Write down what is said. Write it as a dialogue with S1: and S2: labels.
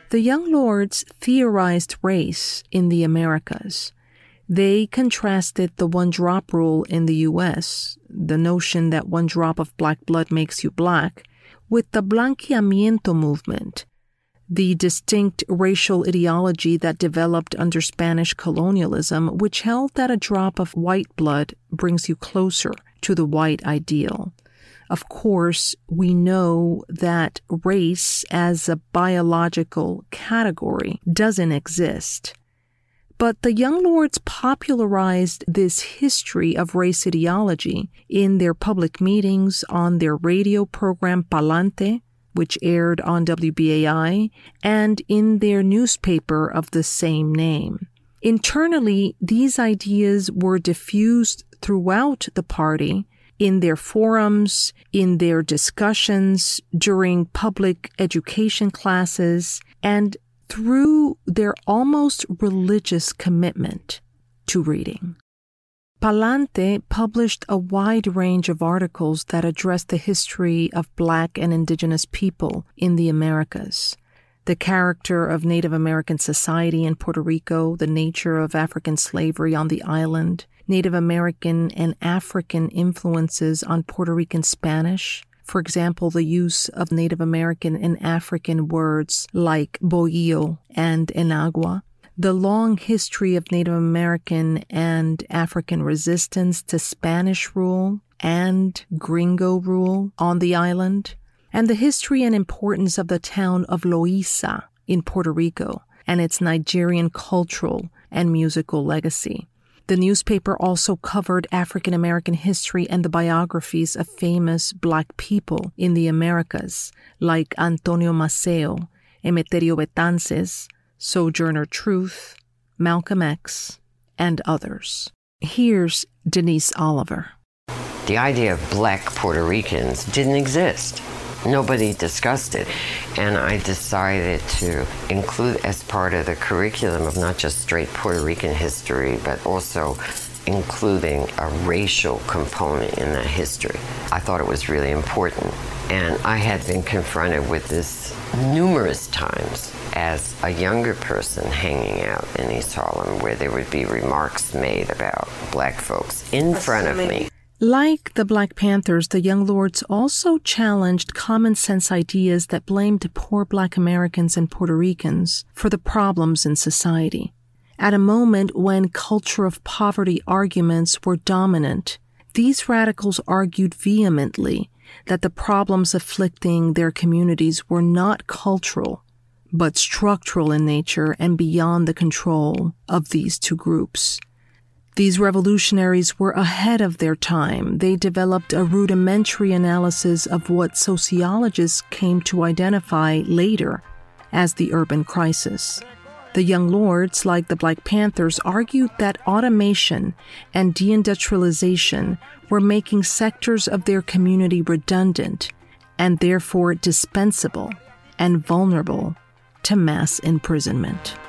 S1: The Young Lords theorized race in the Americas. They contrasted the one-drop rule in the U.S., the notion that one drop of black blood makes you black, with the blanqueamiento movement, the distinct racial ideology that developed under Spanish colonialism, which held that a drop of white blood brings you closer to the white ideal. Of course, we know that race as a biological category doesn't exist. But the Young Lords popularized this history of race ideology in their public meetings, on their radio program Palante, which aired on WBAI, and in their newspaper of the same name. Internally, these ideas were diffused throughout the party, in their forums, in their discussions, during public education classes, and through their almost religious commitment to reading. Palante published a wide range of articles that addressed the history of Black and Indigenous people in the Americas, the character of Native American society in Puerto Rico, the nature of African slavery on the island, Native American and African influences on Puerto Rican Spanish, for example, the use of Native American and African words like bohío and enagua, the long history of Native American and African resistance to Spanish rule and gringo rule on the island, and the history and importance of the town of Loíza in Puerto Rico and its Nigerian cultural and musical legacy. The newspaper also covered African American history and the biographies of famous Black people in the Americas, like Antonio Maceo, Emeterio Betances, Sojourner Truth, Malcolm X, and others. Here's Denise Oliver.
S2: The idea of Black Puerto Ricans didn't exist. Nobody discussed it, and I decided to include as part of the curriculum of not just straight Puerto Rican history, but also including a racial component in that history. I thought it was really important, and I had been confronted with this numerous times as a younger person hanging out in East Harlem, where there would be remarks made about Black folks in front of me.
S1: Like the Black Panthers, the Young Lords also challenged common sense ideas that blamed poor Black Americans and Puerto Ricans for the problems in society. At a moment when culture of poverty arguments were dominant, these radicals argued vehemently that the problems afflicting their communities were not cultural, but structural in nature and beyond the control of these two groups. These revolutionaries were ahead of their time. They developed a rudimentary analysis of what sociologists came to identify later as the urban crisis. The Young Lords, like the Black Panthers, argued that automation and deindustrialization were making sectors of their community redundant and therefore dispensable and vulnerable to mass imprisonment.